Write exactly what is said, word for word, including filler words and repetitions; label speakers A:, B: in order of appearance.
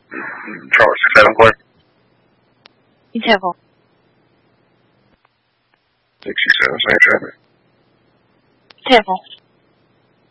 A: Charles six seven clear.
B: Be careful.
A: sixty-seven, same traffic.
B: Careful.